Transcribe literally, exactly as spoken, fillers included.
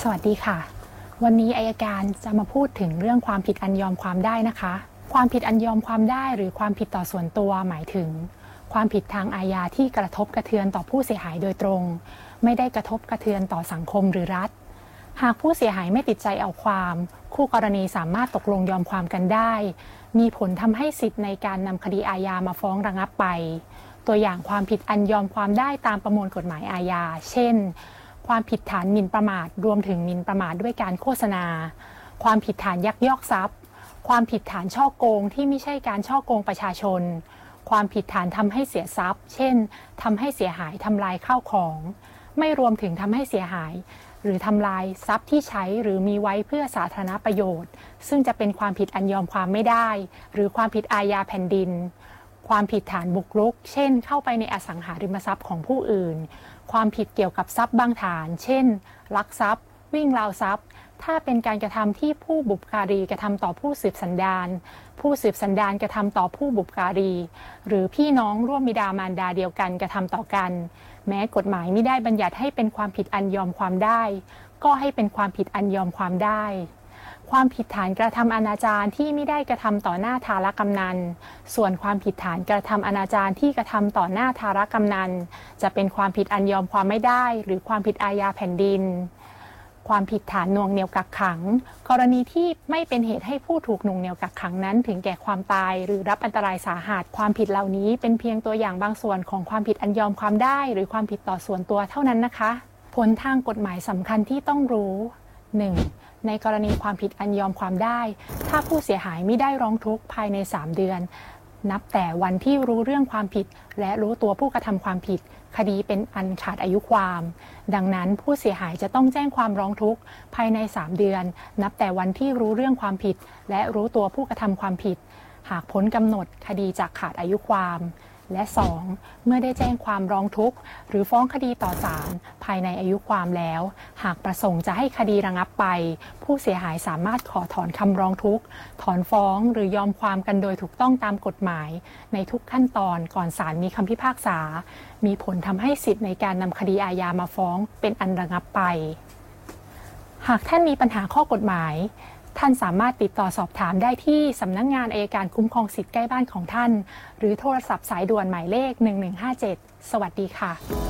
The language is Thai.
สวัสดีค่ะวันนี้อัยการจะมาพูดถึงเรื่องความผิดอันยอมความได้นะคะความผิดอันยอมความได้หรือความผิดต่อส่วนตัวหมายถึงความผิดทางอาญาที่กระทบกระเทือนต่อผู้เสียหายโดยตรงไม่ได้กระทบกระเทือนต่อสังคมหรือรัฐหากผู้เสียหายไม่ติดใจเอาความคู่กรณีสามารถตกลงยอมความกันได้มีผลทำให้สิทธิ์ในการนำคดีอาญามาฟ้องระงับไปตัวอย่างความผิดอันยอมความได้ตามประมวลกฎหมายอาญาเช่นความผิดฐานหมิ่นประมาทรวมถึงหมิ่นประมาทด้วยการโฆษณาความผิดฐานยักยอกทรัพย์ความผิดฐานฉ้อโกงที่ไม่ใช่การฉ้อโกงประชาชนความผิดฐานทำให้เสียทรัพย์เช่นทำให้เสียหายทำลายข้าวของไม่รวมถึงทำให้เสียหายหรือทำลายทรัพย์ที่ใช้หรือมีไว้เพื่อสาธารณประโยชน์ซึ่งจะเป็นความผิดอันยอมความไม่ได้หรือความผิดอาญาแผ่นดินความผิดฐานบุกรุกเช่นเข้าไปในอสังหาริมทรัพย์ของผู้อื่นความผิดเกี่ยวกับทรัพย์บางฐานเช่นลักทรัพย์วิ่งราวทรัพย์ถ้าเป็นการกระทำที่ผู้บุปการีกระทำต่อผู้สืบสันดานผู้สืบสันดานกระทำต่อผู้บุปการีหรือพี่น้องร่วมบิดามารดาเดียวกันกระทำต่อกันแม้กฎหมายไม่ได้บัญญัติให้เป็นความผิดอันยอมความได้ก็ให้เป็นความผิดอันยอมความได้ความผิดฐานกระทำอนาจารที่ไม่ได้กระทำต่อหน้าทารกำนันส่วนความผิดฐานกระทำอนาจารที่กระทำต่อหน้าทารกำนันจะเป็นความผิดอันยอมความไม่ได้หรือความผิดอาญาแผ่นดินความผิดฐานหน่วงเหนี่ยวกักขังกรณีที่ไม่เป็นเหตุให้ผู้ถูกหน่วงเหนี่ยวกักขังนั้นถึงแก่ความตายหรือรับอันตรายสาหัสความผิดเหล่านี้เป็นเพียงตัวอย่างบางส่วนของความผิดอันยอมความได้หรือความผิดต่อส่วนตัวเท่านั้นนะคะผลทางกฎหมายสำคัญที่ต้องรู้ หนึ่งในกรณีความผิดอันยอมความได้ถ้าผู้เสียหายไม่ได้ร้องทุกข์ภายในสามเดือนนับแต่วันที่รู้เรื่องความผิดและรู้ตัวผู้กระทำความผิดคดีเป็นอันขาดอายุความดังนั้นผู้เสียหายจะต้องแจ้งความร้องทุกข์ภายในสามเดือนนับแต่วันที่รู้เรื่องความผิดและรู้ตัวผู้กระทำความผิดหากพ้นกำหนดคดีจะขาดอายุความและสองเมื่อได้แจ้งความร้องทุกข์หรือฟ้องคดีต่อศาลภายในอายุความแล้วหากประสงค์จะให้คดีระงับไปผู้เสียหายสามารถขอถอนคำร้องทุกข์ถอนฟ้องหรือยอมความกันโดยถูกต้องตามกฎหมายในทุกขั้นตอนก่อนศาลมีคำพิพากษามีผลทำให้สิทธิ์ในการนำคดีอาญามาฟ้องเป็นอันระงับไปหากท่านมีปัญหาข้อกฎหมายท่านสามารถติดต่อสอบถามได้ที่สำนักงานอัยการคุ้มครองสิทธิ์ใกล้บ้านของท่านหรือโทรศัพท์สายด่วนหมายเลขหนึ่งหนึ่งห้าเจ็ดสวัสดีค่ะ